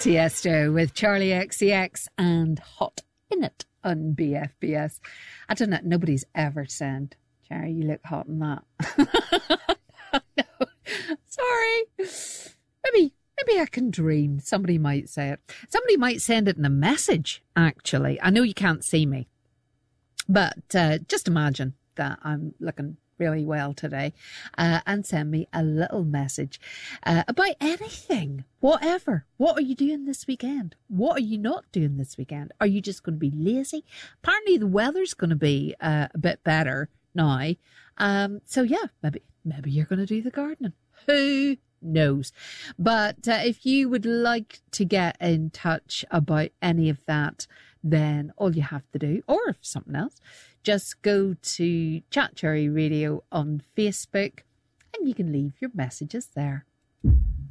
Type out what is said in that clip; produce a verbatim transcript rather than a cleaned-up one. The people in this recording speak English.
Tiesto with Charlie X C X and Hot In It on B F B S. I don't know, nobody's ever said, Jerry, you look hot in that. No, sorry. Maybe, maybe I can dream. Somebody might say it. Somebody might send it in a message, actually. I know you can't see me, but uh, just imagine that I'm looking really well today, uh, and send me a little message uh, about anything, whatever. What are you doing this weekend? What are you not doing this weekend? Are you just going to be lazy? Apparently the weather's going to be uh, a bit better now. Um, so yeah, maybe, maybe you're going to do the gardening. Who knows? But uh, if you would like to get in touch about any of that, then all you have to do, or if something else, just go to Chat Cherry Radio on Facebook and you can leave your messages there.